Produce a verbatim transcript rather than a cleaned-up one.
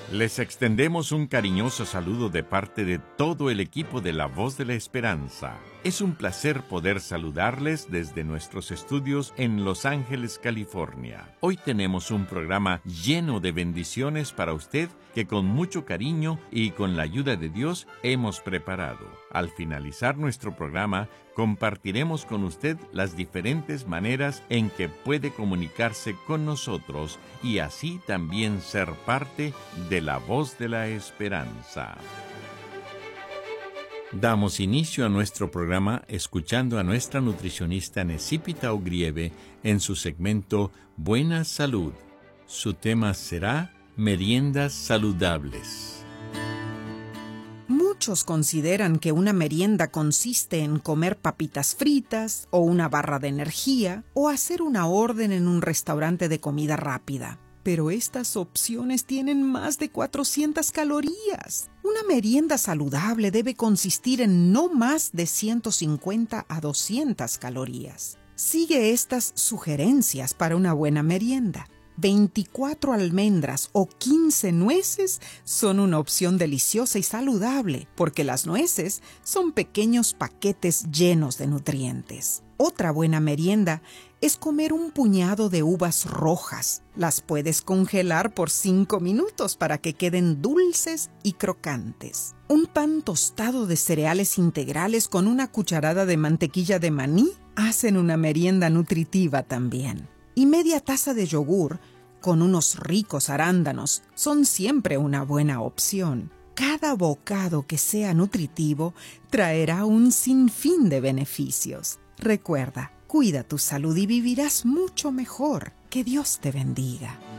Les extendemos un cariñoso saludo de parte de todo el equipo de La Voz de la Esperanza. Es un placer poder saludarles desde nuestros estudios en Los Ángeles, California. Hoy tenemos un programa lleno de bendiciones para usted que con mucho cariño y con la ayuda de Dios hemos preparado. Al finalizar nuestro programa, compartiremos con usted las diferentes maneras en que puede comunicarse con nosotros y así también ser parte de La Voz de la Esperanza. Damos inicio a nuestro programa escuchando a nuestra nutricionista Necipita Ogrieve en su segmento Buena Salud. Su tema será Meriendas Saludables. Muchos consideran que una merienda consiste en comer papitas fritas o una barra de energía o hacer una orden en un restaurante de comida rápida. Pero estas opciones tienen más de cuatrocientas calorías. Una merienda saludable debe consistir en no más de ciento cincuenta a doscientas calorías. Sigue estas sugerencias para una buena merienda. veinticuatro almendras o quince nueces son una opción deliciosa y saludable, porque las nueces son pequeños paquetes llenos de nutrientes. Otra buena merienda es comer un puñado de uvas rojas. Las puedes congelar por cinco minutos para que queden dulces y crocantes. Un pan tostado de cereales integrales con una cucharada de mantequilla de maní hacen una merienda nutritiva también. Y media taza de yogur con unos ricos arándanos son siempre una buena opción. Cada bocado que sea nutritivo traerá un sinfín de beneficios. Recuerda, cuida tu salud y vivirás mucho mejor. Que Dios te bendiga.